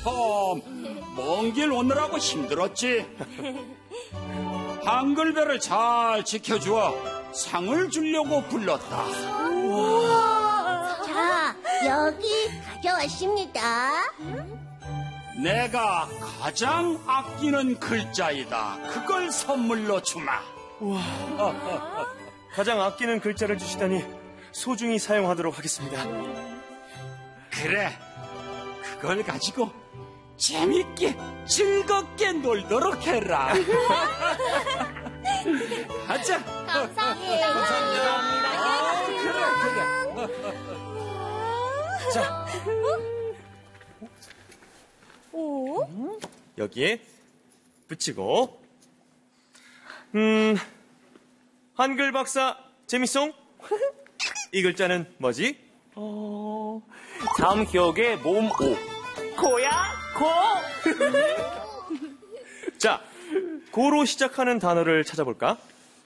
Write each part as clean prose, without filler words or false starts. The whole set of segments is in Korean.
먼 길 오느라고 힘들었지. 한글배를 잘 지켜주어 상을 주려고 불렀다. 자, 여기 가져왔습니다. 내가 가장 아끼는 글자이다. 그걸 선물로 주마. 가장 아끼는 글자를 주시다니 소중히 사용하도록 하겠습니다. 그래, 그걸 가지고 재밌게 즐겁게 놀도록 해라. 가자. 감사합니다. 그래. 자, 여기에 붙이고. 한글 박사 재밌송? 이 글자는 뭐지? 다음 기억에 모음 오. 고야 고. 자, 고로 시작하는 단어를 찾아볼까?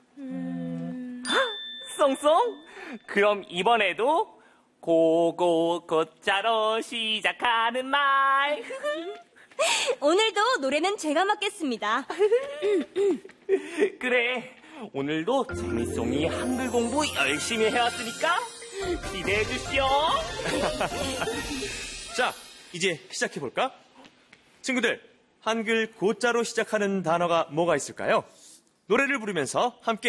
쏭쏭. 그럼 이번에도 고고 고자로 시작하는 말. 오늘도 노래는 제가 맡겠습니다. 그래, 오늘도 재미송이 한글 공부 열심히 해왔으니까 기대해 주시오. 자, 이제 시작해볼까? 친구들, 한글 고자로 시작하는 단어가 뭐가 있을까요? 노래를 부르면서 함께